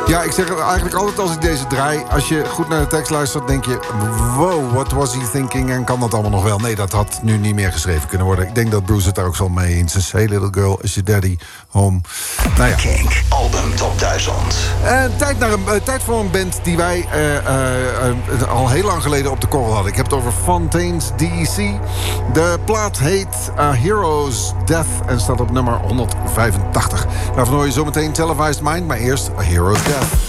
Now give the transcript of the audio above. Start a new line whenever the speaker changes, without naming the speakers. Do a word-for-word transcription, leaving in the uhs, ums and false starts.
Ja, ik zeg het eigenlijk altijd als ik deze draai. Als je goed naar de tekst luistert, denk je... wow, what was he thinking? En kan dat allemaal nog wel? Nee, dat had nu niet meer geschreven kunnen worden. Ik denk dat Bruce het daar ook zo mee eens is. Hey little girl, is your daddy home? Nou ja.
Kink, album top duizend.
Uh, tijd, naar een, uh, tijd voor een band die wij uh, uh, uh, al heel lang geleden op de korrel hadden. Ik heb het over Fontaines D E C. De plaat heet A Hero's Death en staat op nummer honderdvijfentachtig. Daarvan hoor je zometeen Televised Mind, maar eerst A Hero's Death.